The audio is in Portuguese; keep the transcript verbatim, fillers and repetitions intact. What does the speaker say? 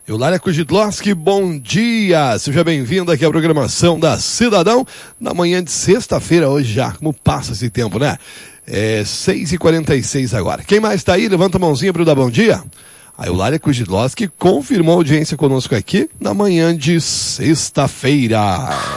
Eulália Kujidlowski, bom dia! Seja bem-vindo aqui à programação da Cidadão, na manhã de sexta-feira, hoje já. Como passa esse tempo, né? É seis e quarenta e seis agora. Quem mais está aí? Levanta a mãozinha para eu dar bom dia. A Eulália Kujidlowski confirmou a audiência conosco aqui na manhã de sexta-feira.